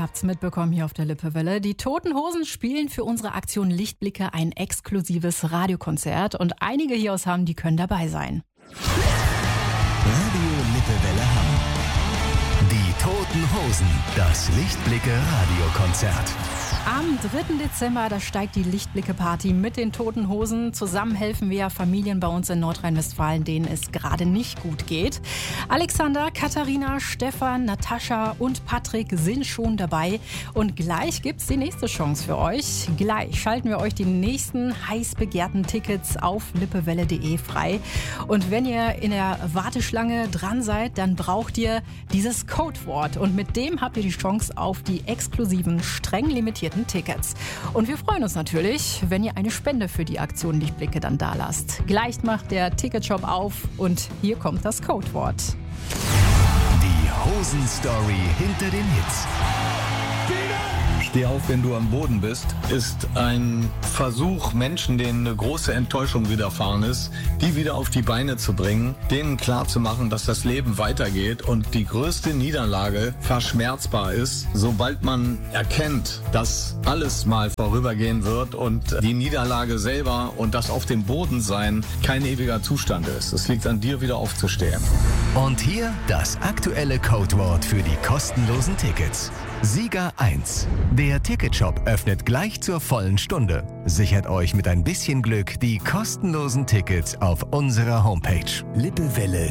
Ihr habt's mitbekommen hier auf der Lippewelle. Die Toten Hosen spielen für unsere Aktion Lichtblicke ein exklusives Radiokonzert und einige hier aus Hamm, die können dabei sein. Radio Lippewelle Hamm. Die Toten Hosen, das Lichtblicke-Radiokonzert. Am 3. Dezember, da steigt die Lichtblicke-Party mit den Toten Hosen. Zusammen helfen wir ja Familien bei uns in Nordrhein-Westfalen, denen es gerade nicht gut geht. Alexander, Katharina, Stefan, Natascha und Patrick sind schon dabei. Und gleich gibt's die nächste Chance für euch. Gleich schalten wir euch die nächsten heiß begehrten Tickets auf lippewelle.de frei. Und wenn ihr in der Warteschlange dran seid, dann braucht ihr dieses Codewort. Und mit dem habt ihr die Chance auf die exklusiven, streng limitierten Tickets. Und wir freuen uns natürlich, wenn ihr eine Spende für die Aktion Lichtblicke dann da lasst. Gleich macht der Ticketshop auf und hier kommt das Codewort. Die Hosen-Story hinter den Hits. Steh auf, wenn du am Boden bist, ist ein Versuch, Menschen, denen eine große Enttäuschung widerfahren ist, die wieder auf die Beine zu bringen, denen klarzumachen, dass das Leben weitergeht und die größte Niederlage verschmerzbar ist, sobald man erkennt, dass alles mal vorübergehen wird und die Niederlage selber und das auf dem Boden sein kein ewiger Zustand ist. Es liegt an dir, wieder aufzustehen. Und hier das aktuelle Codewort für die kostenlosen Tickets. Sieger 1. Der Ticketshop öffnet gleich zur vollen Stunde. Sichert euch mit ein bisschen Glück die kostenlosen Tickets auf unserer Homepage lippewelle.de.